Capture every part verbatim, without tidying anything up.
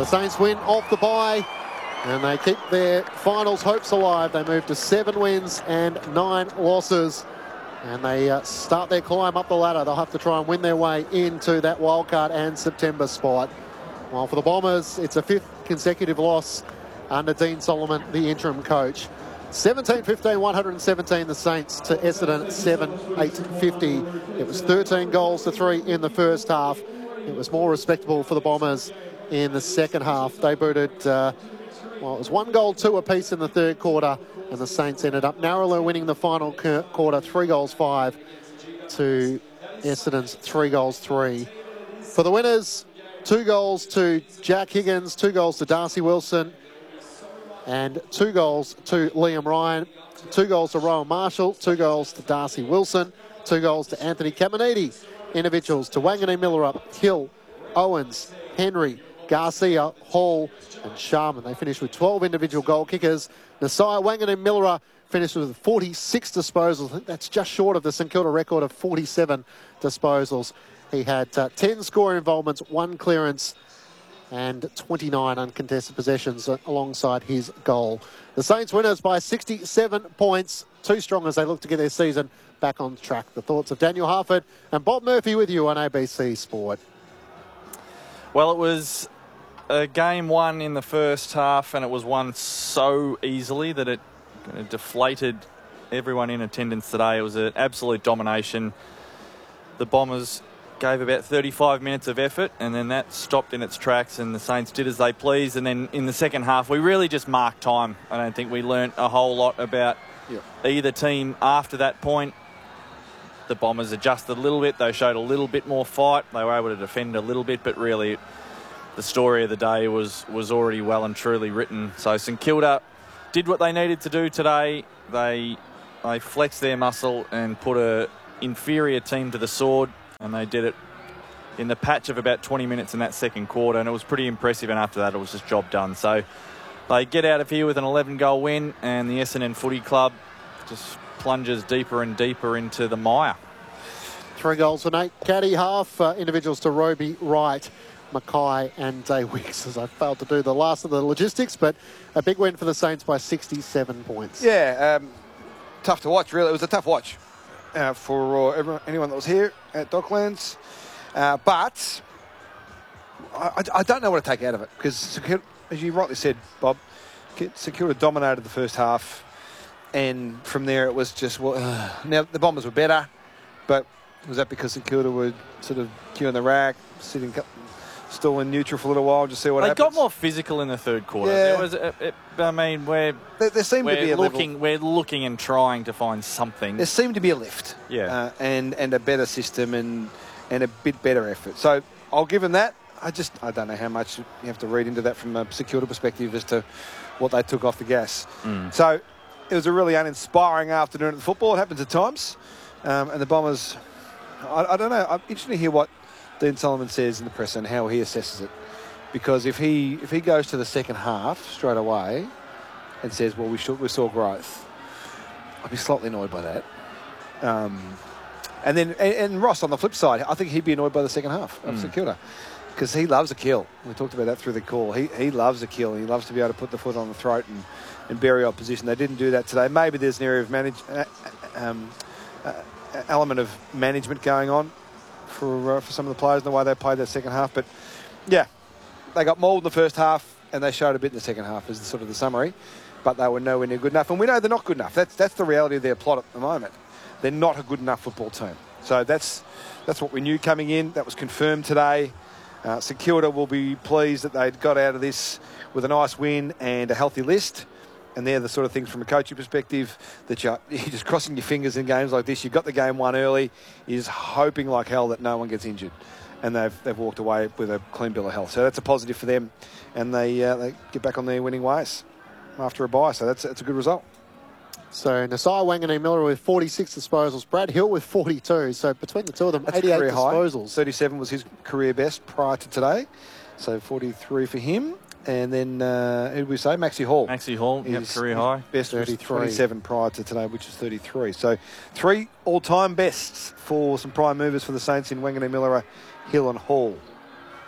the Saints win off the bye, and they keep their finals hopes alive. They move to seven wins and nine losses, and they uh, start their climb up the ladder. They'll have to try and win their way into that wildcard and September spot. While for the Bombers, it's a fifth consecutive loss under Dean Solomon, the interim coach. seventeen fifteen, one hundred seventeen, the Saints to Essendon, seven eight fifty. It was thirteen goals to three in the first half. It was more respectable for the Bombers in the second half. They booted, uh, well, it was one goal, two apiece in the third quarter, and the Saints ended up narrowly winning the final quarter, three goals, five to Essendon's three goals, three. For the winners, two goals to Jack Higgins, two goals to Darcy Wilson, and two goals to Liam Ryan, two goals to Rowan Marshall, two goals to Darcy Wilson, two goals to Anthony Caminiti. Individuals to Wanganeen Millerup, Hill, Owens, Henry, Garcia, Hall and Sharman. They finished with twelve individual goal kickers. Nasiah Wanganeen Millerup finished with forty-six disposals. I think that's just short of the St Kilda record of forty-seven disposals. He had uh, ten score involvements, one clearance and twenty-nine uncontested possessions alongside his goal. The Saints winners by sixty-seven points, too strong as they look to get their season back on track. The thoughts of Daniel Harford and Bob Murphy with you on A B C Sport. Well, it was a game won in the first half, and it was won so easily that it deflated everyone in attendance today. It was an absolute domination. The Bombers gave about thirty-five minutes of effort, and then that stopped in its tracks, and the Saints did as they pleased. And then in the second half, we really just marked time. I don't think we learnt a whole lot about yep. either team after that point. The Bombers adjusted a little bit. They showed a little bit more fight. They were able to defend a little bit, but really the story of the day was, was already well and truly written. So St Kilda did what they needed to do today. They, they flexed their muscle and put an inferior team to the sword, and they did it in the patch of about twenty minutes in that second quarter, and it was pretty impressive, and after that it was just job done. So they get out of here with an eleven goal win, and the Essendon Footy Club just plunges deeper and deeper into the mire. Three goals for Nate Caddy, half uh, individuals to Roby, Wright, Mackay and Day Wicks, as I failed to do the last of the logistics, but a big win for the Saints by sixty-seven points. Yeah, um, tough to watch, really. It was a tough watch uh, for uh, everyone, anyone that was here at Docklands. Uh, but I, I don't know what to take out of it, because, as you rightly said, Bob, St Kilda dominated the first half, and from there it was just, well, uh, now the Bombers were better, but was that because St Kilda were sort of queuing the rack, sitting still in neutral for a little while, just see what they happens? They got more physical in the third quarter. Yeah. There was, it, it, I mean, we're, there, there seemed we're to be a looking, level. we're looking and trying to find something. There seemed to be a lift, yeah, uh, and and a better system and and a bit better effort. So I'll give them that. I just I don't know how much you have to read into that from a St Kilda perspective as to what they took off the gas. Mm. So it was a really uninspiring afternoon at football. It happens at times, um, and the Bombers. I, I don't know. I'm interested to hear what Dean Solomon says in the press and how he assesses it, because if he if he goes to the second half straight away and says, "Well, we should, we saw growth," I'd be slightly annoyed by that. Um, and then and, and Ross on the flip side, I think he'd be annoyed by the second half of mm. St Kilda, because he loves a kill. We talked about that through the call. He he loves a kill. He loves to be able to put the foot on the throat and, and bury opposition. They didn't do that today. Maybe there's an area of manage. Uh, um, uh, element of management going on for uh, for some of the players and the way they played that second half. But yeah, they got mauled in the first half and they showed a bit in the second half is the, sort of the summary, but they were nowhere near good enough, and we know they're not good enough. That's that's the reality of their plot at the moment. They're not a good enough football team. So that's that's what we knew coming in. That was confirmed today. uh, St Kilda will be pleased that they'd got out of this with a nice win and a healthy list. And they're the sort of things from a coaching perspective that you're, you're just crossing your fingers in games like this. You've got the game won early. You're just hoping like hell that no one gets injured. And they've they've walked away with a clean bill of health. So that's a positive for them. And they uh, they get back on their winning ways after a bye. So that's, that's a good result. So Nasiah Wanganeen Miller with forty-six disposals. Brad Hill with forty-two. So between the two of them, that's eighty-eight disposals. High. thirty-seven was his career best prior to today. So forty-three for him. And then, uh, who did we say? Maxie Hall. Maxie Hall, yep, career high. Best was twenty-seven prior to today, which is thirty-three. So three all-time bests for some prime movers for the Saints in Wanganeen Miller, Hill and Hall.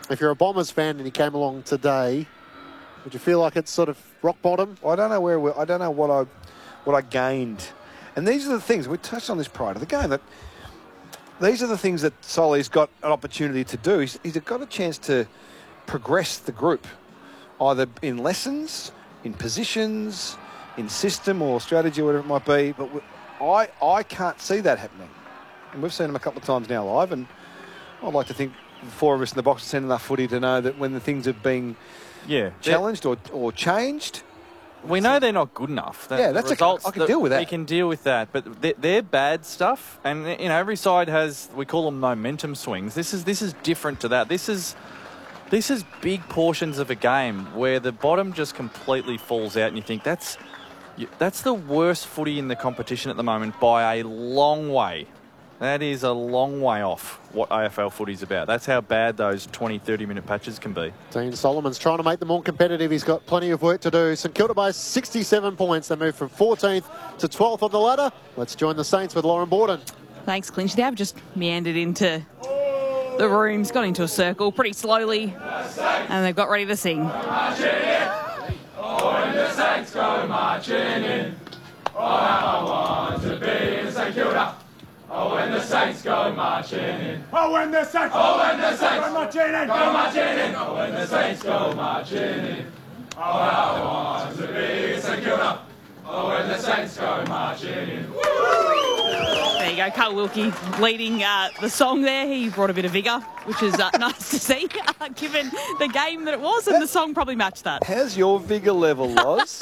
If you're a Bombers fan and you came along today, would you feel like it's sort of rock bottom? I don't know where we're, I don't know what I what I gained. And these are the things, we touched on this prior to the game, that these are the things that Solly's got an opportunity to do. He's, he's got a chance to progress the group, either in lessons, in positions, in system or strategy, whatever it might be. But we, I, I can't see that happening. And we've seen him a couple of times now live, and I'd like to think the four of us in the box have seen enough footy to know that when the things are being Yeah, challenged or, or changed, we know they're not good enough. That Yeah, the that's okay. results I can deal with that. We can deal with that, but they're, they're bad stuff. And you know, every side has, we call them momentum swings. This is this is different to that. This is this is big portions of a game where the bottom just completely falls out, and you think that's that's the worst footy in the competition at the moment by a long way. That is a long way off what A F L footy's about. That's how bad those twenty, thirty minute patches can be. Dean Solomon's trying to make them more competitive. He's got plenty of work to do. St Kilda by sixty-seven points. They move from fourteenth to twelfth on the ladder. Let's join the Saints with Lauren Borden. Thanks, Clinch. They have just meandered into the rooms, got into a circle pretty slowly, and they've got ready to sing. Marching in. Oh, when the Saints go marching in. Oh, how I want to be in St Kilda. Oh, when the Saints go marching in. Oh, when the Saints, Oh, when the Saints go marching in. go marching in. Oh, when the Saints go marching in. Oh, how I want to be in St Kilda. Oh, when the Saints go marching in. There you go, Carl Wilkie leading uh, the song there. He brought a bit of vigour, which is uh, nice to see, uh, given the game that it was, and the song probably matched that. how's your vigour level, Loz?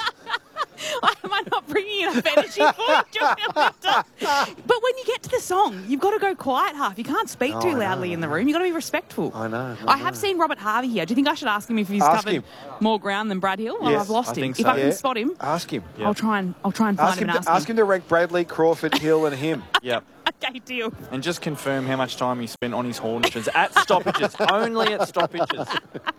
Am I not bringing enough energy for it, Julia Winter? But when you get to the song, you've got to go quiet half. You can't speak Oh, too I know, loudly I in the know. room. You've got to be respectful. I know, I, I have know. seen Robert Harvey here. Do you think I should ask him if he's Ask covered him. more ground than Brad Hill? Well, Yes, I've lost I him. think If so. I can Yeah. spot him, Ask him. I'll try and I'll try and find Ask him, him and to, ask, ask him to rank Bradley, Crawford, Hill and him. Yep. Okay, deal. And just confirm how much time he spent on his haunches at stoppages, only at stoppages.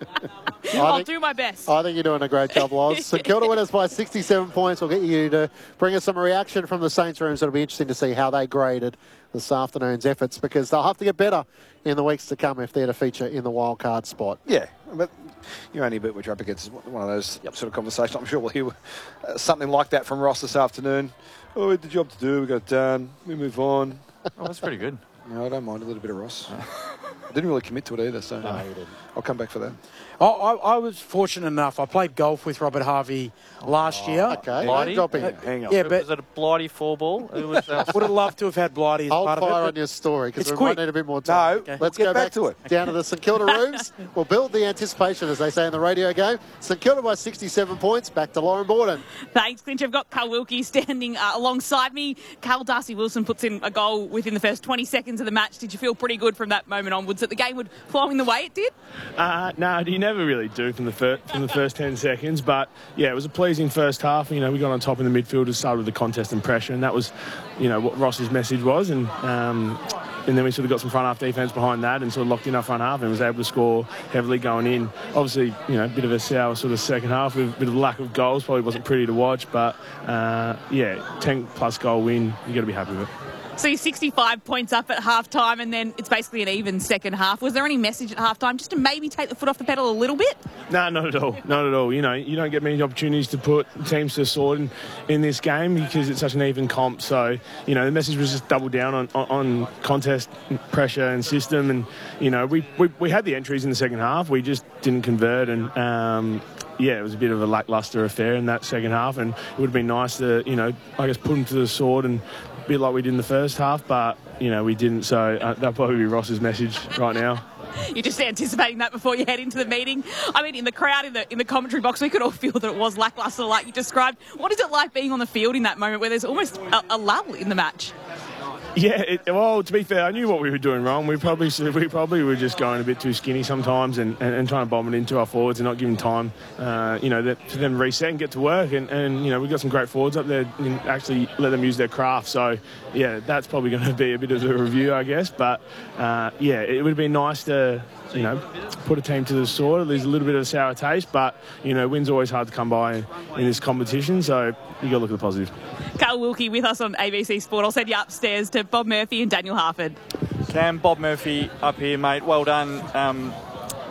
I'll think- do my best. I think you're doing a great job, Loz. St Kilda winners by sixty-seven points. We'll get you to bring us some reaction from the Saints rooms. It'll be interesting to see how they graded this afternoon's efforts, because they'll have to get better in the weeks to come if they're to feature in the wild card spot. Yeah, but you only beat what you're up against. One of those sort of conversations. I'm sure we'll hear uh, something like that from Ross this afternoon. Oh, we had the job to do. We got it done. We move on. Oh, that's pretty good. No, I don't mind a little bit of Ross. I didn't really commit to it either, so No, you didn't. I'll come back for that. I, I, I was fortunate enough. I played golf with Robert Harvey last year. Okay, Blighty? name dropping. Hang on. Yeah, was but it a Blighty four ball? It was, uh, would have loved to have had Blighty as Hold part fire of on it. your story, because It's we quick. might need a bit more time. No, Okay. Let's we'll go get back back to it. down to the St Kilda rooms. We'll build the anticipation, as they say in the radio game. St Kilda by sixty-seven points. Back to Lauren Borden. Thanks, Clinch. I've got Carl Wilkie standing uh, alongside me. Carl Darcy Wilson puts in a goal within the first twenty seconds of the match. Did you feel pretty good from that moment onwards that the game would flow in the way it did? Uh, no, you never really do from the fir- from the first ten seconds. But yeah, it was a pleasing first half. You know, we got on top in the midfield to start with the contest and pressure, and that was, you know, what Ross's message was. And um, and then we sort of got some front half defence behind that, and sort of locked in our front half, and was able to score heavily going in. Obviously, you know, a bit of a sour sort of second half with a bit of lack of goals. Probably wasn't pretty to watch, but uh, yeah, ten plus goal win. You got to be happy with it. So you're sixty-five points up at half-time, and then it's basically an even second half. Was there any message at half-time just to maybe take the foot off the pedal a little bit? No, not at all. Not at all. You know, you don't get many opportunities to put teams to the sword in, in this game because it's such an even comp. So, you know, the message was just double down on, on, on contest, pressure and system. And, you know, we, we, we had the entries in the second half. We just didn't convert. And, um, yeah, it was a bit of a lacklustre affair in that second half. And it would have been nice to, you know, I guess put them to the sword and a bit like we did in the first half. But, you know, we didn't. So uh, that'll probably be Ross's message right now. You're just anticipating that before you head into the meeting. I mean, in the crowd, in the in the commentary box, we could all feel that it was lacklustre, like you described. What is it like being on the field in that moment where there's almost a, a lull in the match? Yeah, it, well, to be fair, I knew what we were doing wrong. We probably we probably were just going a bit too skinny sometimes and, and, and trying to bomb it into our forwards and not giving time, uh, you know, that, for them to reset and get to work. And, and, you know, we've got some great forwards up there and actually let them use their craft. So, yeah, that's probably going to be a bit of a review, I guess. But, uh, yeah, it would have been nice to, you know, put a team to the sword. There's a little bit of a sour taste, but, you know, win's always hard to come by in, in this competition. So you got to look at the positive. Carl Wilkie with us on A B C Sport. I'll send you upstairs to Bob Murphy and Daniel Harford. Cam, Bob Murphy up here, mate. Well done. Um,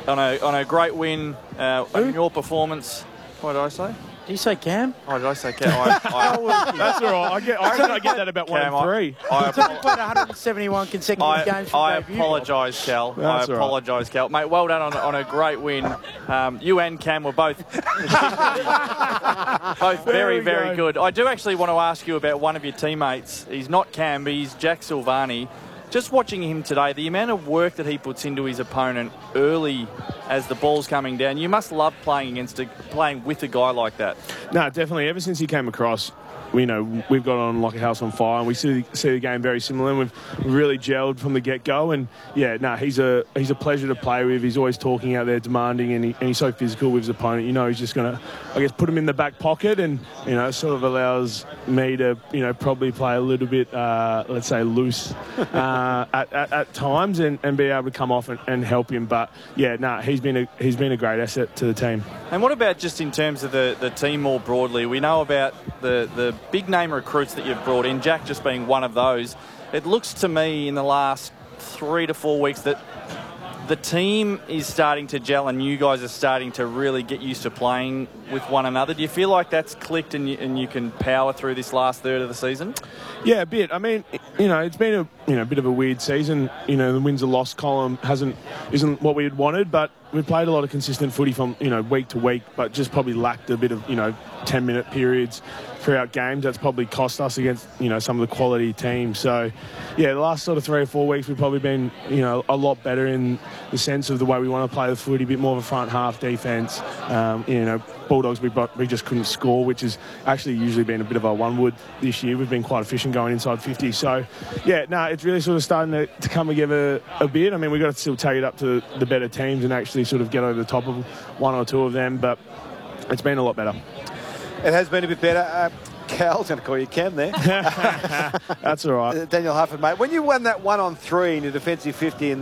on a on a great win. Uh, on your performance. What did I say? Did you say Cam? Oh, did I say Cam? I, I, That's all right. I get, I reckon I get that about Cam, one and three. I, I, He's only played one hundred seventy-one consecutive I, games for I debut. apologise, Cal. That's I all right. apologise, Cal. Mate, well done on, on a great win. Um, you and Cam were both both very, we very go. good. I do actually want to ask you about one of your teammates. He's not Cam, but he's Jack Silvani. Just watching him today, the amount of work that he puts into his opponent early as the ball's coming down, you must love playing against a, playing with a guy like that. No, definitely. Ever since he came across, we know we've got on like a house on fire, and we see see the game very similar. And we've really gelled from the get go. And yeah, no, he's a he's a pleasure to play with. He's always talking out there, demanding, and, he, and he's so physical with his opponent. You know, he's just gonna, I guess, put him in the back pocket, and you know, sort of allows me to, you know, probably play a little bit, uh, let's say, loose uh, at, at, at times, and, and be able to come off and, and help him. But yeah, no, he's been a he's been a great asset to the team. And what about just in terms of the, the team more broadly? We know about the, the big name recruits that you've brought in, Jack just being one of those. It looks to me in the last three to four weeks that the team is starting to gel and you guys are starting to really get used to playing with one another. Do you feel like that's clicked and you, and you can power through this last third of the season? Yeah, a bit. I mean, you know, it's been a you know bit of a weird season. You know, the wins and loss column hasn't isn't what we had wanted, but we played a lot of consistent footy from you know week to week, but just probably lacked a bit of you know ten minute periods throughout games. That's probably cost us against you know some of the quality teams. So yeah, the last sort of three or four weeks we've probably been you know a lot better in the sense of the way we want to play the footy, a bit more of a front half defence. Um, you know, Bulldogs we we just couldn't score, which has actually usually been a bit of a one wood this year. We've been quite efficient going inside fifty. So yeah, no, it's really sort of starting to, to come together a bit. I mean, we've got to still take it up to the better teams and actually sort of get over the top of one or two of them, but it's been a lot better. It has been a bit better. Uh, Cal's going to call you Cam there. That's all right. Daniel Hufford, mate. When you won that one on three in your defensive fifty in